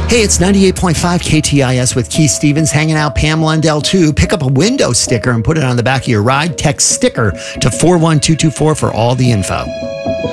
Hey, it's 98.5 KTIS with Keith Stevens hanging out, Pam Lundell too. Pick up a window sticker and put it on the back of your ride. Text sticker to 41224 for all the info.